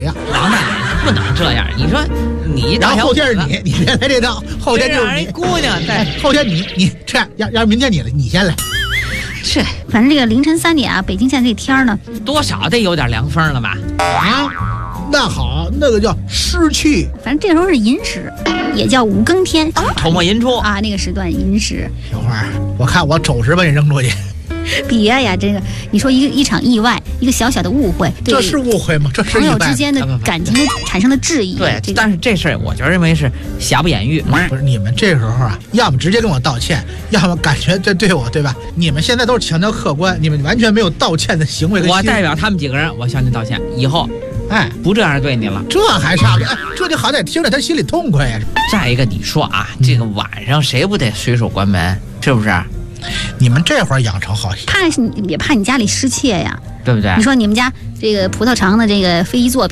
呀， 王大爷不能这样。你说你然后后天是你先来这套，后天就是你姑娘在， 后天你这样，要明天你了，你先来。 这反正这个凌晨3点啊，北京现在这天呢， 多少得有点凉风了吧？ 啊，那好，那个叫湿气。 反正这个时候是寅时，也叫五更天， 丑末寅初啊，那个时段寅时。 小花，我看我丑时把你扔出去。 别呀，这个你说一场意外，一个小小的误会，对这是误会吗？这是朋友意外之间的感情产生了质疑。 对，但是这事儿我就认为是瑕不掩瑜。 不是你们这时候啊，要么直接跟我道歉，要么感觉这对我，对吧？你们现在都是强调客观，你们完全没有道歉的行为跟心。 我代表他们几个人，我向你道歉，以后不这样对你了。 这还差不多，这你好歹听着他心里痛快呀。 再一个，你说啊，这个晚上谁不得随手关门，是不是？ 你们这会儿养成好习惯， 也怕你家里失窃呀， 对不对？ 你说你们家这个葡萄长的这个非遗作品。